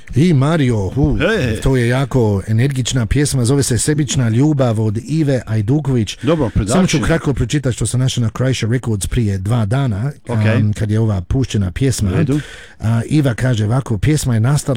I Mario, to je jako energična pjesma, zove se Sebična ljubav od Ive Ajduković. Dobro, samo ću kratko pročitati što sam našao na Croatia Records prije 2 dana, kad je ova puštena pjesma. Iva kaže ovako, pjesma je nastala